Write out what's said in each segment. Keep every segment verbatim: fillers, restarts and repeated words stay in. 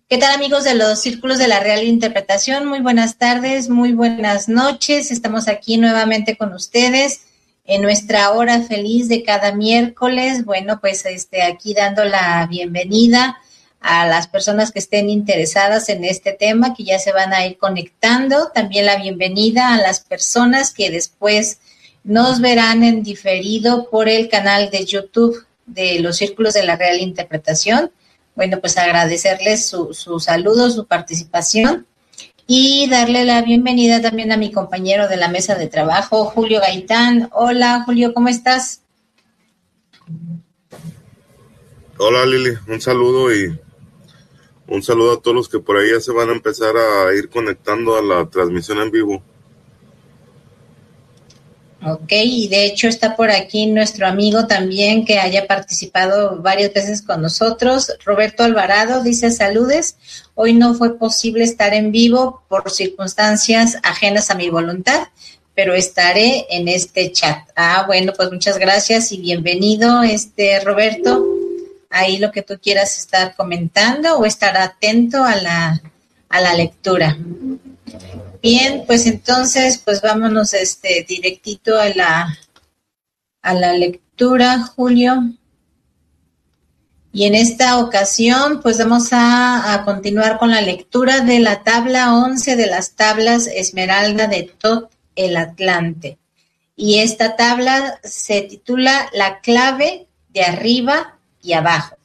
¿Qué tal, amigos de los Círculos de la Real Interpretación? Muy buenas tardes, muy buenas noches. Estamos aquí nuevamente con ustedes en nuestra hora feliz de cada miércoles. Bueno, pues este, aquí dando la bienvenida a las personas que estén interesadas en este tema, que ya se van a ir conectando. También la bienvenida a las personas que después nos verán en diferido por el canal de YouTube de los Círculos de la Real Interpretación. Bueno, pues agradecerles su, su saludo, su participación y darle la bienvenida también a mi compañero de la mesa de trabajo, Julio Gaitán. Hola, Julio, ¿cómo estás? Hola, Lili, un saludo y un saludo a todos los que por ahí ya se van a empezar a ir conectando a la transmisión en vivo. Ok, y de hecho está por aquí nuestro amigo también que haya participado varias veces con nosotros, Roberto Alvarado, dice saludes, hoy no fue posible estar en vivo por circunstancias ajenas a mi voluntad, pero estaré en este chat. Ah, bueno, pues muchas gracias y bienvenido, este Roberto, ahí lo que tú quieras estar comentando o estar atento a la, a la lectura. Bien, pues entonces, pues vámonos este directito a la a la lectura, Julio. Y en esta ocasión, pues vamos a, a continuar con la lectura de la tabla once de las tablas Esmeralda de Thoth el Atlante. Y esta tabla se titula La clave de arriba y abajo.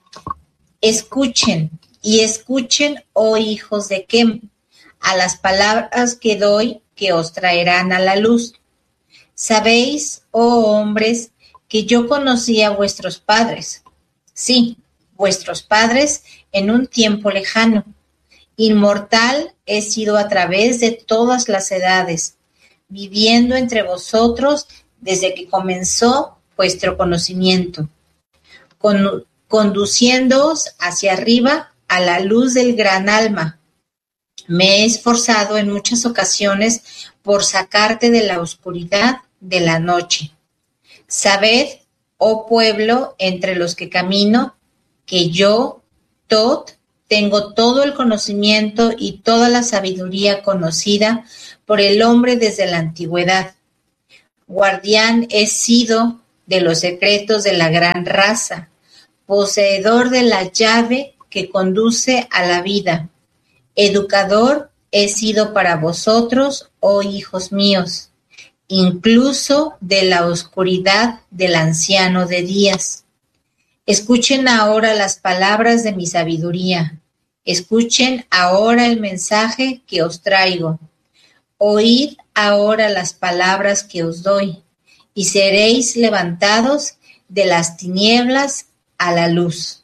Escuchen, y escuchen, oh hijos de Kem, a las palabras que doy que os traerán a la luz. Sabéis, oh hombres, que yo conocí a vuestros padres. Sí, vuestros padres en un tiempo lejano. Inmortal he sido a través de todas las edades, viviendo entre vosotros desde que comenzó vuestro conocimiento, con, conduciéndoos hacia arriba a la luz del gran alma. Me he esforzado en muchas ocasiones por sacarte de la oscuridad de la noche. Sabed, oh pueblo entre los que camino, que yo, Thoth, tengo todo el conocimiento y toda la sabiduría conocida por el hombre desde la antigüedad. Guardián he sido de los secretos de la gran raza, poseedor de la llave que conduce a la vida. Educador he sido para vosotros, oh hijos míos, incluso de la oscuridad del anciano de días. Escuchen ahora las palabras de mi sabiduría. Escuchen ahora el mensaje que os traigo. Oíd ahora las palabras que os doy, y seréis levantados de las tinieblas a la luz.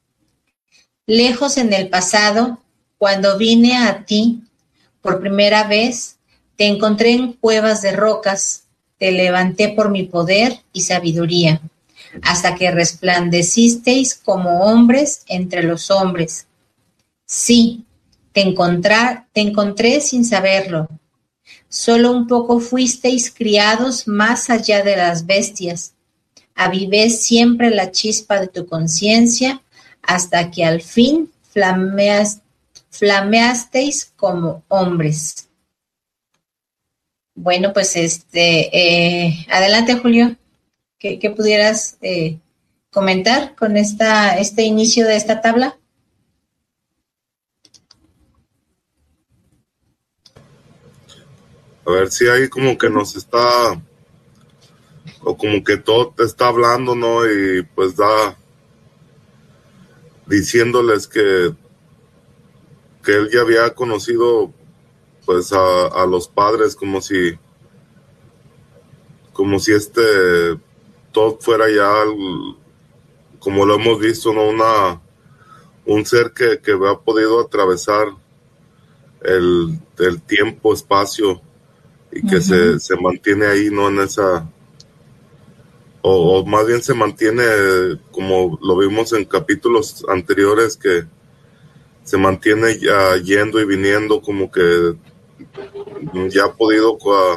Lejos en el pasado, cuando vine a ti por primera vez, te encontré en cuevas de rocas, te levanté por mi poder y sabiduría, hasta que resplandecisteis como hombres entre los hombres. Sí, te encontré, te encontré sin saberlo. Solo un poco fuisteis criados más allá de las bestias. Avivé siempre la chispa de tu conciencia, hasta que al fin flameaste flameasteis como hombres. Bueno, pues este, eh, adelante, Julio, ¿qué, qué pudieras eh, comentar con esta, este inicio de esta tabla? A ver si ahí como que nos está, o como que todo te está hablando, ¿no? Y pues da, diciéndoles que que él ya había conocido pues a, a los padres, como si como si este Thoth fuera ya el, como lo hemos visto, no una un ser que, que ha podido atravesar el, el tiempo, espacio y que uh-huh. se, se mantiene ahí, no en esa o, o más bien se mantiene como lo vimos en capítulos anteriores, que se mantiene ya yendo y viniendo, como que ya ha podido,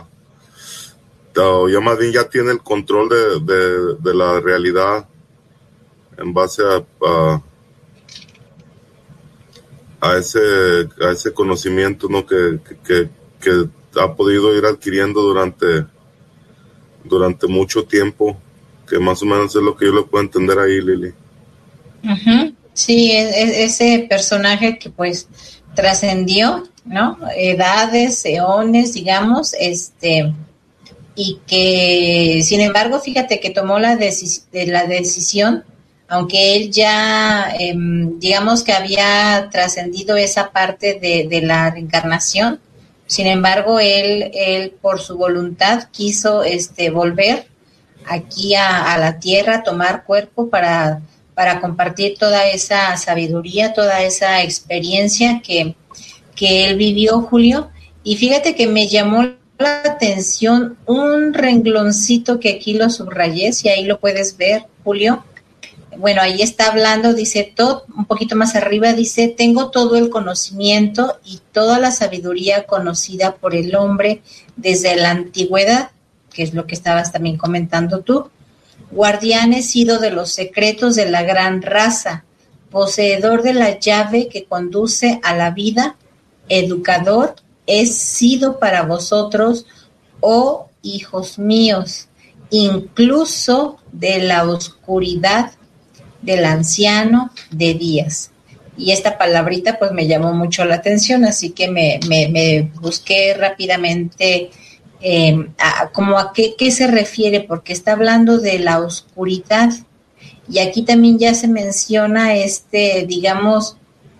ya más bien ya tiene el control de, de, de la realidad en base a, a, a ese a ese conocimiento, ¿no? que, que, que ha podido ir adquiriendo durante durante mucho tiempo, que más o menos es lo que yo le puedo entender ahí, Lili. Uh-huh. Sí, es, es ese personaje que pues trascendió, ¿no? Edades, eones, digamos, este, y que, sin embargo, fíjate que tomó la, decis- de la decisión, aunque él ya, eh, digamos que había trascendido esa parte de, de la reencarnación. Sin embargo, él, él por su voluntad quiso este, volver aquí a, a la tierra, tomar cuerpo para, para compartir toda esa sabiduría, toda esa experiencia que, que él vivió, Julio. Y fíjate que me llamó la atención un rengloncito que aquí lo subrayé, si ahí lo puedes ver, Julio. Bueno, ahí está hablando, dice, todo, un poquito más arriba, dice, tengo todo el conocimiento y toda la sabiduría conocida por el hombre desde la antigüedad, que es lo que estabas también comentando tú. Guardián he sido de los secretos de la gran raza, poseedor de la llave que conduce a la vida, educador he sido para vosotros, oh hijos míos, incluso de la oscuridad del anciano de días. Y esta palabrita pues me llamó mucho la atención, así que me, me, me busqué rápidamente eh, a, como a qué, qué se refiere, porque está hablando de la oscuridad. Y aquí también ya se menciona este, digamos,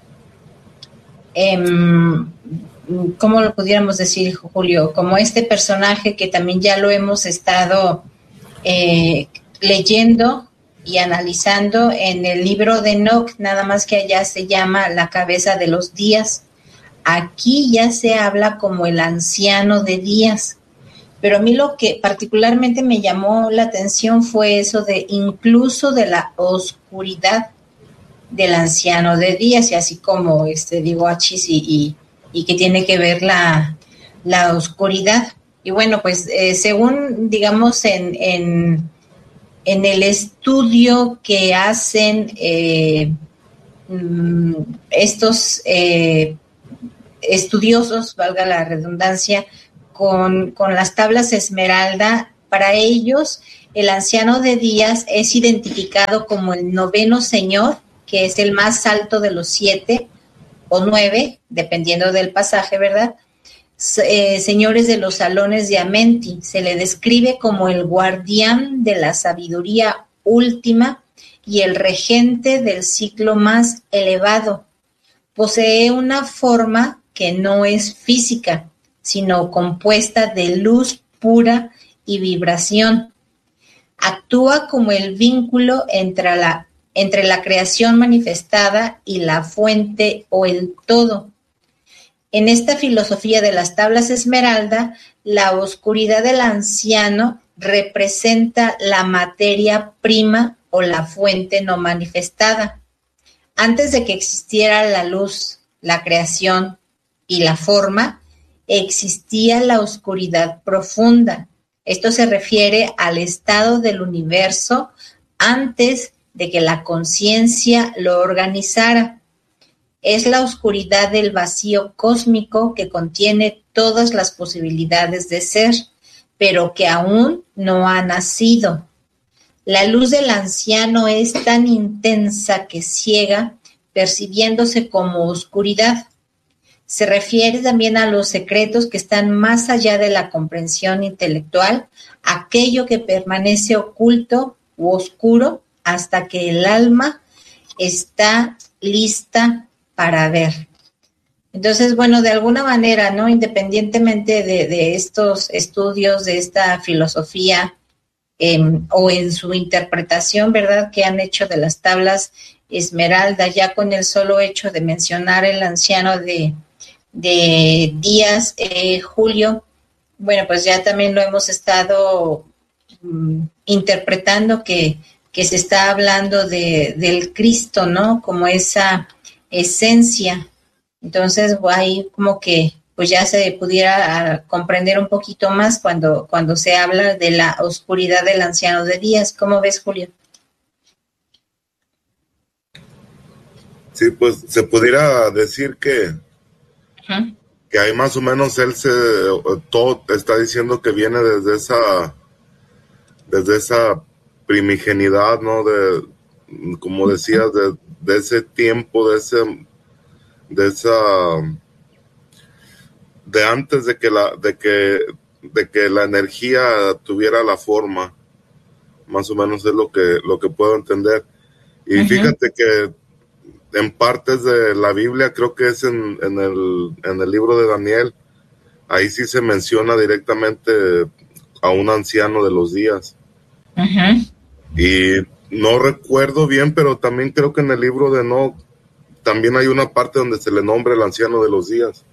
eh, ¿cómo lo pudiéramos decir, Julio? Como este personaje que también ya lo hemos estado eh, leyendo y analizando en el libro de Enoch, nada más que allá se llama la cabeza de los días. Aquí ya se habla como el anciano de días. Pero a mí lo que particularmente me llamó la atención fue eso de incluso de la oscuridad del anciano de días, y así como este digo achis y, y, y que tiene que ver la, la oscuridad. Y bueno, pues eh, según digamos en, en en el estudio que hacen eh, estos eh, estudiosos, valga la redundancia, con, con las tablas Esmeralda, para ellos el anciano de días es identificado como el noveno señor, que es el más alto de los siete o nueve, dependiendo del pasaje, ¿verdad? Eh, señores de los salones de Amenti. Se le describe como el guardián de la sabiduría última y el regente del ciclo más elevado. Posee una forma que no es física, sino compuesta de luz pura y vibración. Actúa como el vínculo entre la, entre la creación manifestada y la fuente o el todo. En esta filosofía de las tablas Esmeralda, la oscuridad del anciano representa la materia prima o la fuente no manifestada. Antes de que existiera la luz, la creación y la forma, existía la oscuridad profunda. Esto se refiere al estado del universo antes de que la conciencia lo organizara. Es la oscuridad del vacío cósmico que contiene todas las posibilidades de ser, pero que aún no ha nacido. La luz del anciano es tan intensa que ciega, percibiéndose como oscuridad. Se refiere también a los secretos que están más allá de la comprensión intelectual, aquello que permanece oculto u oscuro hasta que el alma está lista para ver. Entonces, bueno, de alguna manera, ¿no? Independientemente de, de estos estudios, de esta filosofía eh, o en su interpretación, ¿verdad?, que han hecho de las tablas Esmeralda, ya con el solo hecho de mencionar el anciano de, de Díaz, eh, Julio, bueno, pues ya también lo hemos estado um, interpretando que, que se está hablando de, del Cristo, ¿no?, como esa esencia. Entonces ahí como que pues ya se pudiera comprender un poquito más cuando, cuando se habla de la oscuridad del anciano de días. ¿Cómo ves, Julio? Sí, pues se pudiera decir que, uh-huh. que ahí más o menos él se, todo está diciendo que viene desde esa, desde esa primigenidad, ¿no? De, como decías, de, de ese tiempo, de ese, de esa, de antes de que la, de que, de que la energía tuviera la forma, más o menos es lo que, lo que puedo entender. Y uh-huh. Fíjate que en partes de la Biblia, creo que es en, en el, en el libro de Daniel, ahí sí se menciona directamente a un anciano de los días. Uh-huh. Y no recuerdo bien, pero también creo que en el libro de Enoc también hay una parte donde se le nombra el anciano de los días.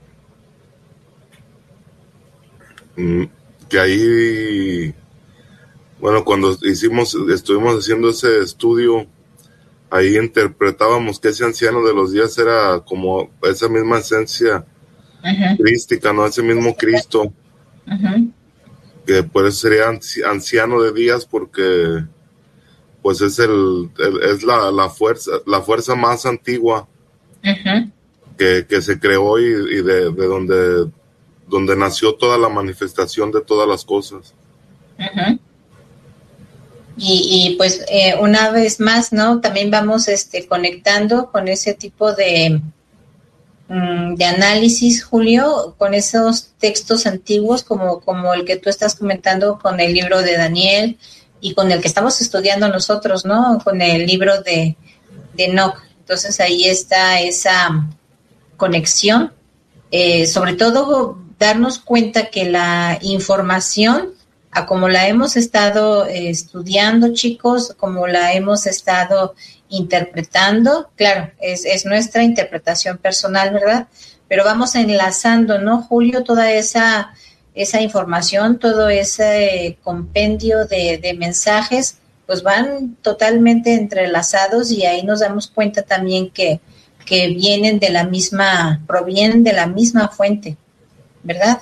Que ahí, bueno, cuando hicimos, estuvimos haciendo ese estudio, ahí interpretábamos que ese anciano de los días era como esa misma esencia uh-huh. crística, ¿no? Ese mismo Cristo, uh-huh. que por eso sería anciano de días, porque pues es el, el es la, la fuerza, la fuerza más antigua uh-huh. que, que se creó y, y de, de donde, donde nació toda la manifestación de todas las cosas. Uh-huh. Y, y pues eh, una vez más, ¿no? También vamos este, conectando con ese tipo de, um, de análisis, Julio, con esos textos antiguos como, como el que tú estás comentando con el libro de Daniel y con el que estamos estudiando nosotros, ¿no? Con el libro de, de Enoc. Entonces ahí está esa conexión. Eh, sobre todo darnos cuenta que la información, a como la hemos estado eh, estudiando, chicos, como la hemos estado interpretando, claro, es, es nuestra interpretación personal, ¿verdad? Pero vamos enlazando, ¿no, Julio? Toda esa, esa información, todo ese compendio de, de mensajes, pues van totalmente entrelazados y ahí nos damos cuenta también que, que vienen de la misma, provienen de la misma fuente, ¿verdad?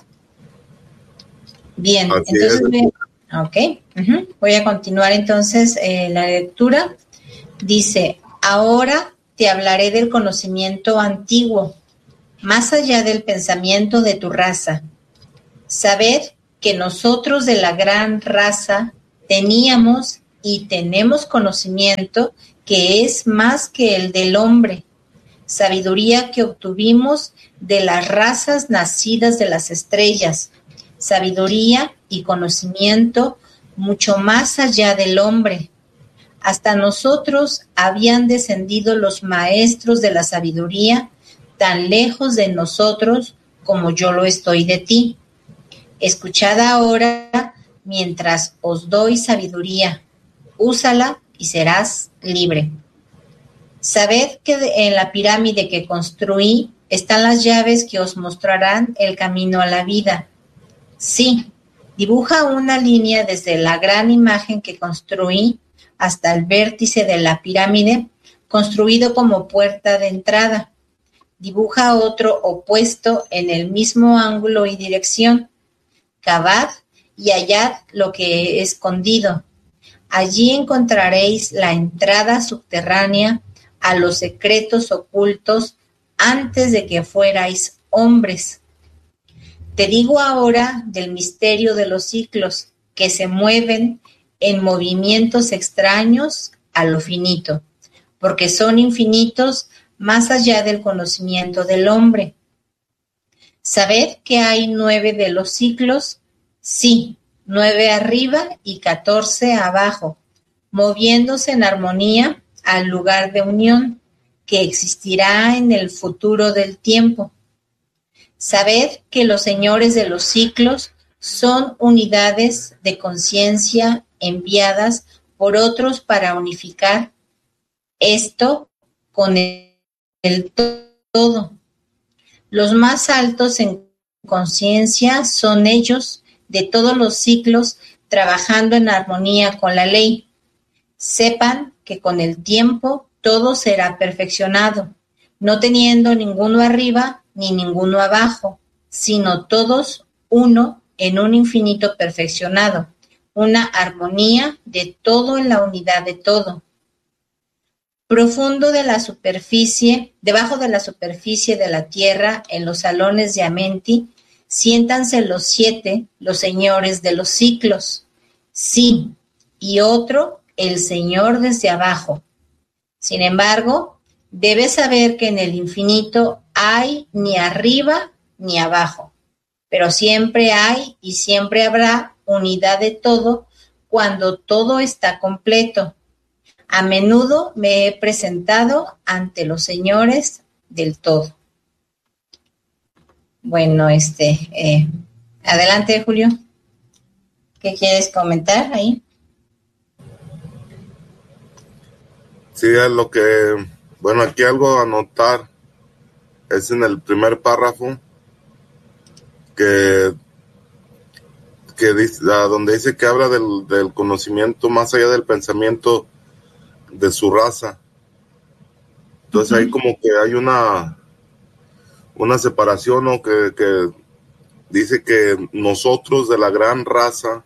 Bien, Así entonces, es. ok, uh-huh. Voy a continuar entonces eh, la lectura. Dice, ahora te hablaré del conocimiento antiguo, más allá del pensamiento de tu raza. Sabed que nosotros de la gran raza teníamos y tenemos conocimiento que es más que el del hombre, sabiduría que obtuvimos de las razas nacidas de las estrellas, sabiduría y conocimiento mucho más allá del hombre. Hasta nosotros habían descendido los maestros de la sabiduría, tan lejos de nosotros como yo lo estoy de ti. Escuchad ahora mientras os doy sabiduría, úsala y serás libre. Sabed que en la pirámide que construí están las llaves que os mostrarán el camino a la vida. Sí, dibuja una línea desde la gran imagen que construí hasta el vértice de la pirámide, construido como puerta de entrada. Dibuja otro opuesto en el mismo ángulo y dirección. Cavad y hallad lo que he escondido. Allí encontraréis la entrada subterránea a los secretos ocultos antes de que fuerais hombres. Te digo ahora del misterio de los ciclos que se mueven en movimientos extraños a lo finito, porque son infinitos más allá del conocimiento del hombre. ¿Sabed que hay nueve de los ciclos? Sí, nueve arriba y catorce abajo, moviéndose en armonía al lugar de unión que existirá en el futuro del tiempo. Sabed que los señores de los ciclos son unidades de conciencia enviadas por otros para unificar esto con el, el todo. Los más altos en conciencia son ellos de todos los ciclos trabajando en armonía con la ley. Sepan que con el tiempo todo será perfeccionado, no teniendo ninguno arriba ni ninguno abajo, sino todos uno en un infinito perfeccionado, una armonía de todo en la unidad de todo. profundo de la superficie, debajo de la superficie de la tierra, en los salones de Amenti, siéntanse los siete, los señores de los ciclos. Sí, y otro, el Señor desde abajo. Sin embargo, debes saber que en el infinito hay ni arriba ni abajo, pero siempre hay y siempre habrá unidad de todo cuando todo está completo. A menudo me he presentado ante los señores del todo. Bueno, este, eh, adelante, Julio. ¿Qué quieres comentar ahí? Sí, es lo que, bueno, aquí algo a anotar es en el primer párrafo que, que dice, donde dice que habla del, del conocimiento más allá del pensamiento de su raza. Entonces uh-huh. Ahí como que hay una una separación, ¿no? Que, que dice que nosotros de la gran raza,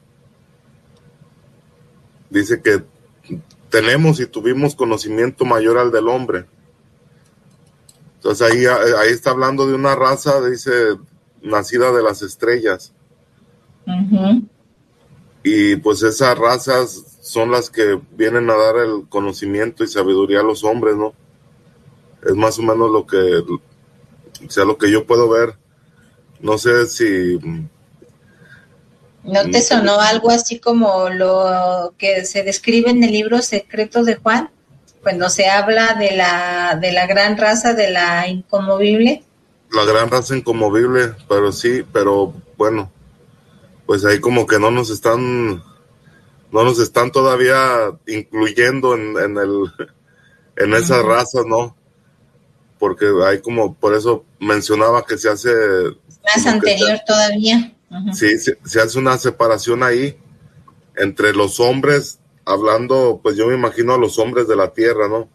dice que tenemos y tuvimos conocimiento mayor al del hombre. Entonces ahí, ahí está hablando de una raza, dice, nacida de las estrellas. Uh-huh. Y pues esas razas son las que vienen a dar el conocimiento y sabiduría a los hombres, ¿no? Es más o menos lo que, o sea, lo que yo puedo ver. No sé si... ¿No te sonó algo así como lo que se describe en el libro Secretos de Juan? Cuando se habla de la, de la gran raza, de la inconmovible. La gran raza inconmovible, pero sí, pero bueno, pues ahí como que no nos están, no nos están todavía incluyendo en, en el, en uh-huh. esas razas, ¿no? Porque hay como, por eso mencionaba que se hace... Más anterior se, todavía. Uh-huh. Sí, se, se hace una separación ahí entre los hombres, hablando, pues yo me imagino a los hombres de la tierra, ¿no?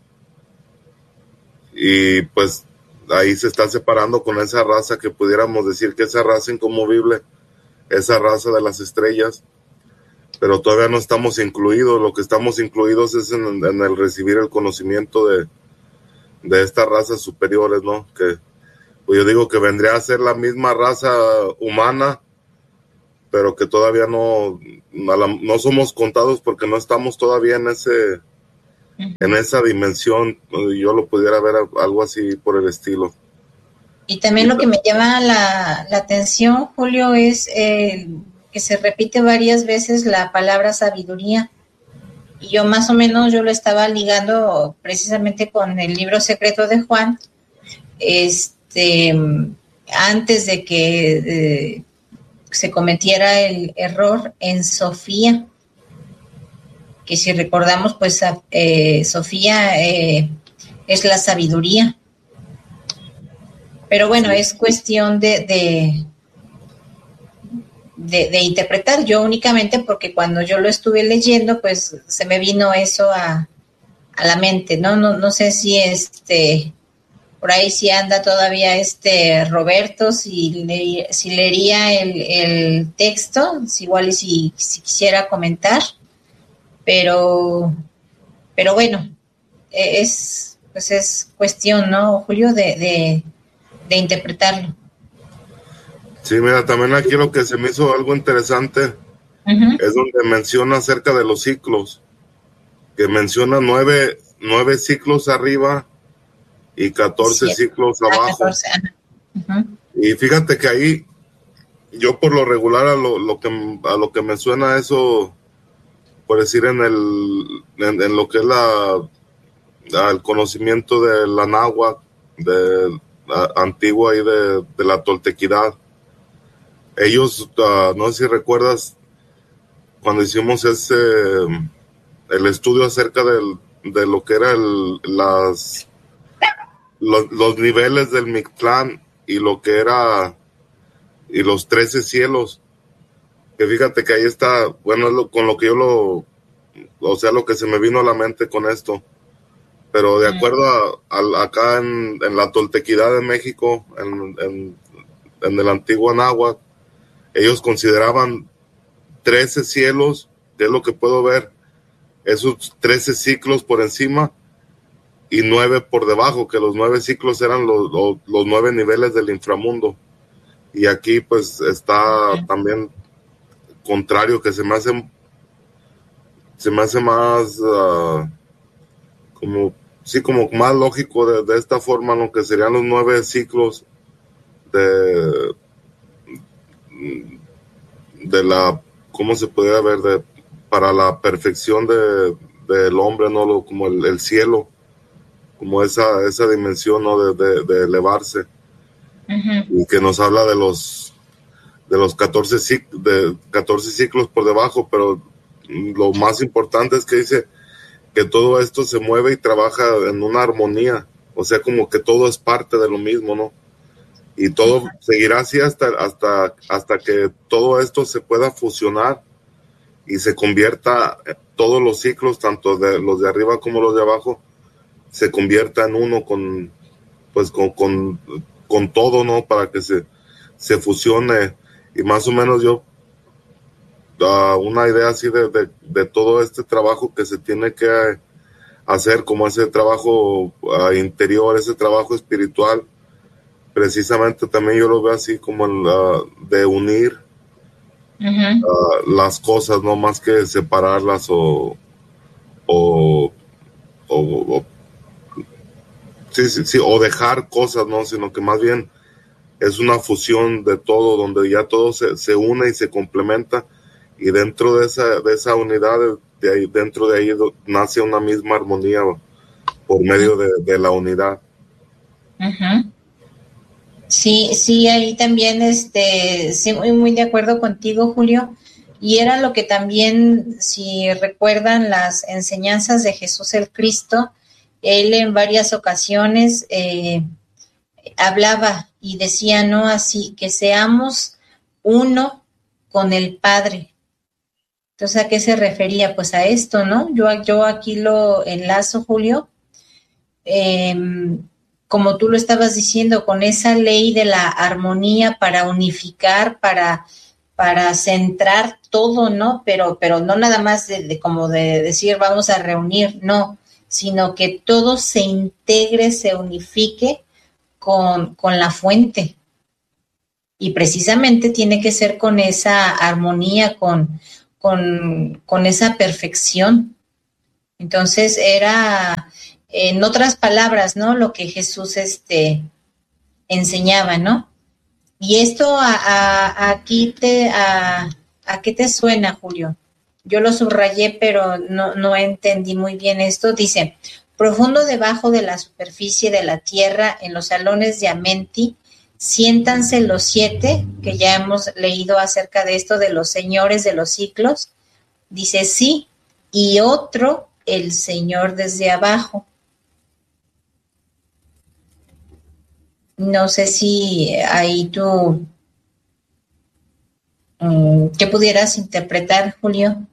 Y pues ahí se está separando con esa raza que pudiéramos decir que esa raza inconmovible, esa raza de las estrellas, pero todavía no estamos incluidos. Lo que estamos incluidos es en, en el recibir el conocimiento de, de estas razas superiores, ¿no? Que pues yo digo que vendría a ser la misma raza humana, pero que todavía no, no somos contados porque no estamos todavía en ese, en esa dimensión. Yo lo pudiera ver algo así por el estilo. Y también lo que me llama la, la atención, Julio, es eh, que se repite varias veces la palabra sabiduría. Y yo más o menos yo lo estaba ligando precisamente con el libro Secreto de Juan, este, antes de que eh, se cometiera el error en Sofía, que si recordamos, pues eh, Sofía eh, es la sabiduría. Pero bueno, es cuestión de, de, de, de interpretar. Yo únicamente porque cuando yo lo estuve leyendo, pues se me vino eso a, a la mente, ¿no? No, no sé si este... Por ahí sí anda todavía este Roberto, si, le, si leería el, el texto, si igual y si, si quisiera comentar, pero, pero bueno, es, pues es cuestión, ¿no, Julio, de, de, de interpretarlo. Sí, mira, también aquí lo que se me hizo algo interesante uh-huh. es donde menciona acerca de los ciclos, que menciona nueve, nueve ciclos arriba y catorce sí, ciclos abajo. catorce, uh-huh. Y fíjate que ahí yo por lo regular a lo, lo que a lo que me suena eso, por decir en el en, en lo que es la el conocimiento de la náhuatl, de la antigua y de, de la toltequidad. Ellos, uh, no sé si recuerdas cuando hicimos ese el estudio acerca del, de lo que era el, las Los, los niveles del Mictlán y lo que era y los trece cielos, que fíjate que ahí está, bueno, es lo, con lo que yo lo, o sea, lo que se me vino a la mente con esto, pero de acuerdo a, a acá en, en la toltequidad de México, en, en, en el antiguo náhuatl, ellos consideraban trece cielos, que es lo que puedo ver, esos trece ciclos por encima, y nueve por debajo, que los nueve ciclos eran los, los, los nueve niveles del inframundo. Y aquí pues está también contrario, que se me hace se me hace más uh, como sí como más lógico de, de esta forma, ¿no? Que serían los nueve ciclos de de la, ¿cómo se podría ver? De para la perfección de del hombre, ¿no? Lo, como el, el cielo, como esa esa dimensión, ¿no? De, de, de elevarse. Uh-huh. Y que nos habla de los de los catorce, de catorce ciclos por debajo, pero lo más importante es que dice que todo esto se mueve y trabaja en una armonía, o sea, como que todo es parte de lo mismo, ¿no? Y todo seguirá así hasta hasta hasta que todo esto se pueda fusionar y se convierta, todos los ciclos, tanto de los de arriba como los de abajo, se convierta en uno con pues con con, con todo, ¿no? Para que se se fusione. Y más o menos yo uh, una idea así de, de, de todo este trabajo que se tiene que hacer, como ese trabajo uh, interior, ese trabajo espiritual, precisamente también yo lo veo así como el, uh, de unir uh-huh. uh, las cosas, no más que separarlas o o, o, o sí, sí, sí, o dejar cosas, no, sino que más bien es una fusión de todo, donde ya todo se, se une y se complementa, y dentro de esa de esa unidad, de ahí, dentro de ahí nace una misma armonía por medio de, de la unidad. Uh-huh. Sí, sí, ahí también, este, sí, muy, muy de acuerdo contigo, Julio, y era lo que también, si recuerdan las enseñanzas de Jesús el Cristo, él en varias ocasiones eh, hablaba y decía, ¿no? Así, que seamos uno con el Padre. Entonces, ¿a qué se refería? Pues a esto, ¿no? Yo, yo aquí lo enlazo, Julio, eh, como tú lo estabas diciendo, con esa ley de la armonía para unificar, para, para centrar todo, ¿no? Pero, pero no nada más de, de como de decir vamos a reunir, no, sino que todo se integre, se unifique con, con la fuente. Y precisamente tiene que ser con esa armonía, con, con, con esa perfección. Entonces era, en otras palabras, ¿no? Lo que Jesús este, enseñaba, ¿no? Y esto a, a, aquí te, a, ¿a qué te suena, Julio? Yo lo subrayé, pero no, no entendí muy bien esto. Dice, profundo debajo de la superficie de la tierra, en los salones de Amenti, siéntanse los siete, que ya hemos leído acerca de esto, de los señores de los ciclos. Dice, sí, y otro, el Señor desde abajo. No sé si ahí tú, um, ¿qué pudieras interpretar, Julio?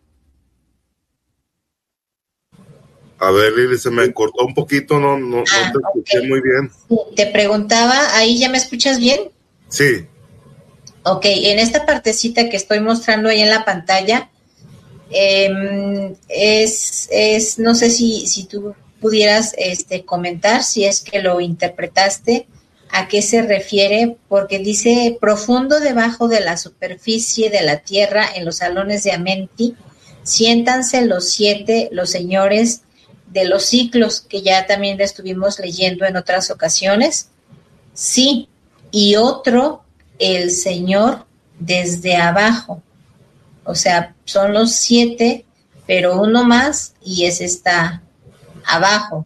A ver, Lili, se me cortó un poquito, no, no, ah, no te escuché okay. Muy bien. Sí, te preguntaba, ¿ahí ya me escuchas bien? Sí. Ok, en esta partecita que estoy mostrando ahí en la pantalla, eh, es, es, no sé si, si tú pudieras este, comentar, si es que lo interprtaste, a qué se refiere, porque dice, profundo debajo de la superficie de la tierra, en los salones de Amenti, siéntanse los siete, los señores de los ciclos, que ya también le estuvimos leyendo en otras ocasiones. Sí, y otro, el Señor desde abajo. O sea, son los siete, pero uno más y ese está abajo.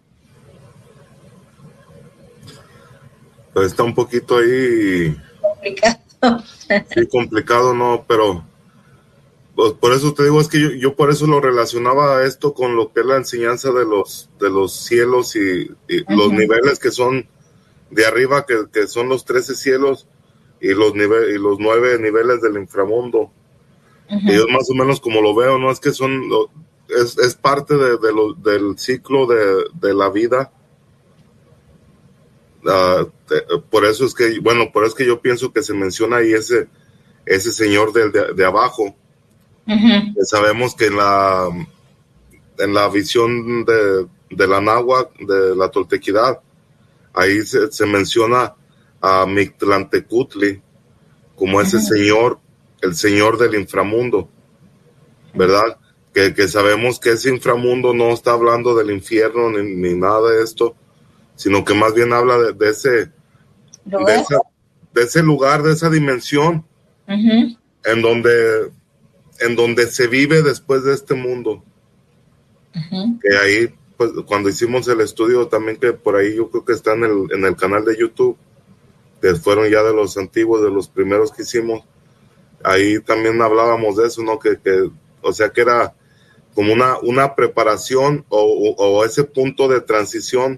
Pues está un poquito ahí complicado. Sí, complicado, no, pero pues por eso te digo, es que yo, yo por eso lo relacionaba a esto con lo que es la enseñanza de los de los cielos y, y uh-huh. los niveles que son de arriba, que, que son los trece cielos, y los nive- y los nueve niveles del inframundo. Uh-huh. Y yo más o menos como lo veo, no es que son es, es parte de, de lo, del ciclo de, de la vida. Uh, te, por eso es que, bueno, por eso es que yo pienso que se menciona ahí ese ese señor de, de, de abajo. Uh-huh. Que sabemos que en la en la visión de de la náhuatl, de la toltequidad. Ahí se, se menciona a Mictlantecutli como ese uh-huh. señor, el señor del inframundo, ¿verdad? Que, que sabemos que ese inframundo no está hablando del infierno ni, ni nada de esto, sino que más bien habla de, de ese de, esa, de ese lugar, de esa dimensión uh-huh. en donde en donde se vive después de este mundo. Uh-huh. Que ahí, pues, cuando hicimos el estudio también, que por ahí yo creo que está en el, en el canal de YouTube, que fueron ya de los antiguos, de los primeros que hicimos, ahí también hablábamos de eso, ¿no? Que, que o sea, que era como una, una preparación o, o, o ese punto de transición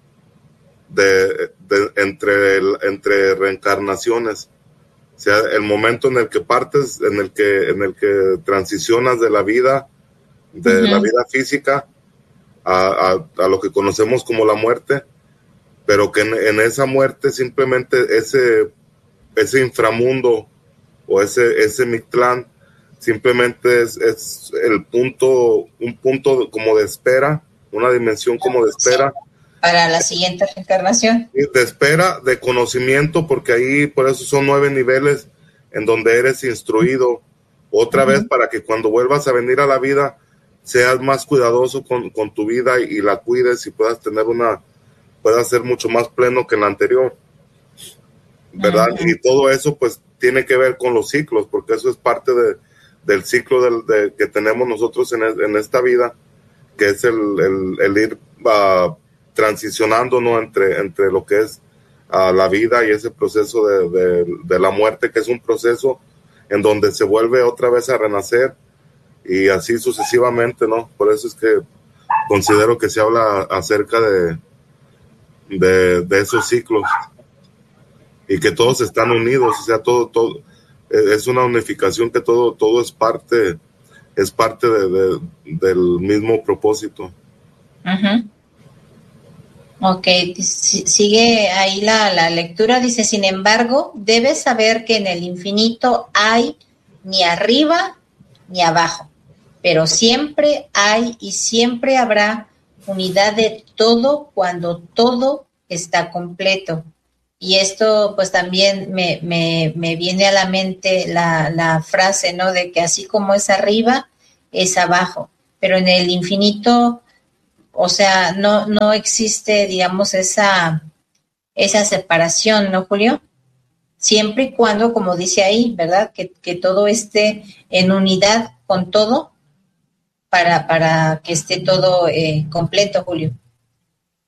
de, de entre, el, entre reencarnaciones. O sea, el momento en el que partes, en el que, en el que transicionas de la vida, de uh-huh. la vida física a, a, a lo que conocemos como la muerte, pero que en, en esa muerte simplemente ese, ese inframundo o ese, ese Mictlán simplemente es, es el punto, un punto como de espera, una dimensión como de espera. Para la siguiente reencarnación. De espera, de conocimiento, porque ahí por eso son nueve niveles en donde eres instruido otra uh-huh. vez para que cuando vuelvas a venir a la vida seas más cuidadoso con, con tu vida y, y la cuides y puedas tener una, puedas ser mucho más pleno que en la anterior, ¿verdad? Uh-huh. Y todo eso pues tiene que ver con los ciclos, porque eso es parte de, del ciclo del, de, que tenemos nosotros en, en esta vida, que es el, el, el ir uh, transicionando, ¿no? entre, entre lo que es uh, la vida y ese proceso de, de, de la muerte, que es un proceso en donde se vuelve otra vez a renacer y así sucesivamente, ¿no? Por eso es que considero que se habla acerca de, de, de esos ciclos y que todos están unidos, o sea, todo, todo es una unificación, que todo, todo es parte, es parte de, de, del mismo propósito. Uh-huh. Ok, sigue ahí la, la lectura, dice, sin embargo, debes saber que en el infinito hay ni arriba ni abajo, pero siempre hay y siempre habrá unidad de todo cuando todo está completo. Y esto pues también me, me, me viene a la mente la, la frase, ¿no? De que así como es arriba, es abajo, pero en el infinito, o sea, no, no existe, digamos, esa, esa separación, ¿no, Julio? Siempre y cuando, como dice ahí, ¿verdad? Que, que todo esté en unidad con todo para, para que esté todo eh, completo, Julio.